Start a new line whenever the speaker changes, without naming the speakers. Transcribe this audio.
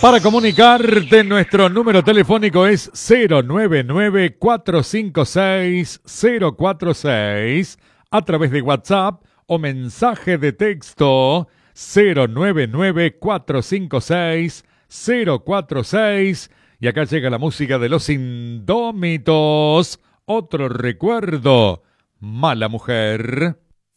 Para comunicarte, nuestro número telefónico es 099-456-046 a través de WhatsApp o mensaje de texto 099-456-046. Y acá llega la música de Los Indómitos. Otro recuerdo. Mala mujer.